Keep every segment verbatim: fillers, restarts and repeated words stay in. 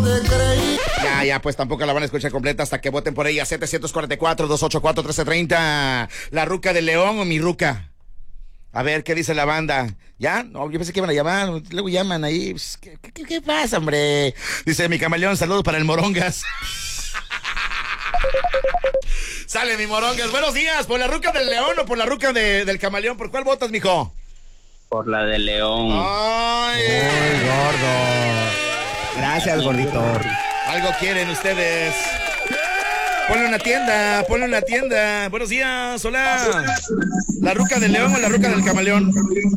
te creí. Ya, ya, pues tampoco la van a escuchar completa hasta que voten por ella. setecientos cuarenta y cuatro, doscientos ochenta y cuatro, trece treinta. ¿La ruca de León o mi ruca? A ver, ¿qué dice la banda? ¿Ya? No, yo pensé que iban a llamar. Luego llaman ahí. ¿Qué, qué, qué pasa, hombre? Dice mi camaleón, saludos para el Morongas. Sale mi Morongas. Buenos días. ¿Por la ruca del León o por la ruca de, del camaleón? ¿Por cuál votas, mijo? Por la de León. Ay, Muy gordo. Gracias, gordito. algo quieren ustedes. Ponle una tienda, ponle una tienda. Buenos días, hola. ¿La ruca del León o la ruca del camaleón?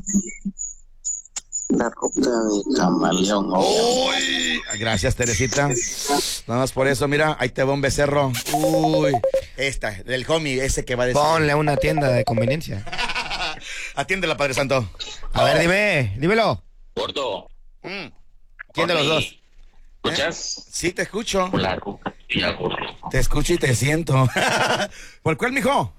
La ruca del camaleón. Uy, gracias, Teresita. Nada más por eso, mira, ahí te va un becerro. Uy, esta, del homie, ese que va a decir. Ponle una tienda de conveniencia. Atiéndela, Padre Santo. A ver, dime, dímelo. Gordo. Mm. ¿Quién de los dos? ¿Escuchas? ¿Eh? Sí, te escucho. Por la ruca y la gordo. Te escucho y te siento. ¿Por cuál, mijo?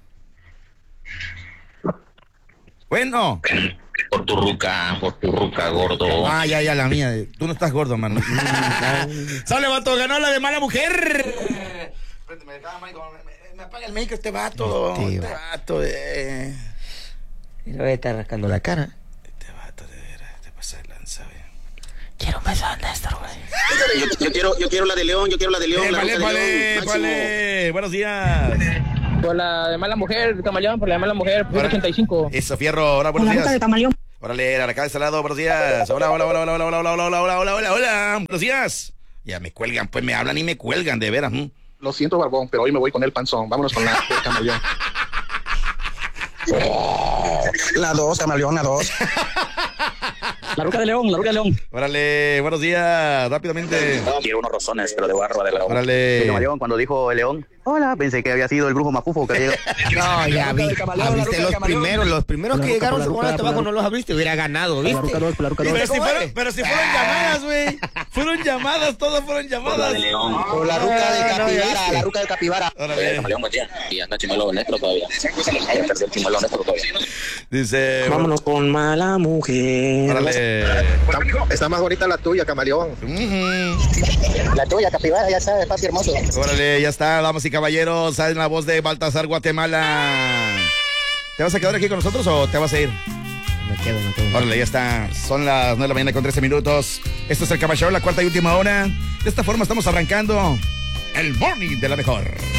Bueno. Por tu ruca, por tu ruca, gordo. Ah, ya, ya, la mía. Tú no estás gordo, mano. Sale, vato, ganó la de mala mujer. Me, me apaga el micro este vato. Tío. Este vato, eh. Y le voy a estar rascando la cara. Este vato, de veras, te pasa de lanza, güey. Quiero un beso de Néstor, güey. Yo, yo quiero, yo quiero la de León, yo quiero la de León. Eh, la vale, ruca de vale, León, vale. Buenos días. Por la de mala mujer, camaleón, por la de mala mujer, Ahora- ochenta y cinco. Eso, Fierro, ahora buenos La ruca días. de camaleón. Órale, acá de este lado, buenos días. Hola, hola, hola, hola, hola, hola, hola, hola, hola, hola, hola, hola. Buenos días. Ya me cuelgan, pues me hablan y me cuelgan, de veras. ¿Mm? Lo siento, Barbón, pero hoy me voy con el panzón. Vámonos con la del camaleón. La dos, camaleón, la dos. La ruca de León, la ruca de León. Órale, buenos días, rápidamente. Quiero unos rozones, pero de barba de León. Órale. Camaleón, cuando dijo el León, hola, pensé que había sido el brujo mafufo que llegó. No, ya vi. del camaleón, la Abriste ruca los del camaleón. primeros, los primeros La que ruca, llegaron por la con ruca, el tabaco por la- no los abriste, hubiera ganado, La ¿viste? ruca dos, la ruca dos. Pero si, ¿Cómo fueron, eres? pero si fueron llamadas, güey. Fueron llamadas, todas fueron Por la llamadas. de León. Por la ruca de no, ya capibara, viste. la ruca de capibara. Órale. Camaleón, buen día. Y anda chimuelo honesto todavía. Ya perdió el chimuelo honesto todavía. Dice. Vámonos con mala mujer. Órale. Está, está más bonita la tuya, camaleón. Ujú. La tuya, capibara, ya sabes, papi hermoso. Órale, ya está, damas y caballeros. Sale la voz de Baltasar, Guatemala. ¿Te vas a quedar aquí con nosotros o te vas a ir? Me quedo, me quedo. Órale, ya está. Son las nueve de la mañana con trece minutos. Esto es el Caballero, la cuarta y última hora. De esta forma estamos arrancando el morning de la mejor.